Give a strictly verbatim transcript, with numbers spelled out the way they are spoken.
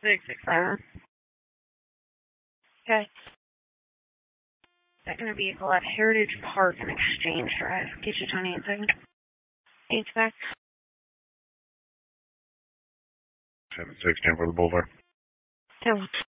Six six seven. Okay. Second vehicle at Heritage Park and Exchange Drive. Get you twenty-eight seconds. Eight back. seven six ten for the boulevard. Ten.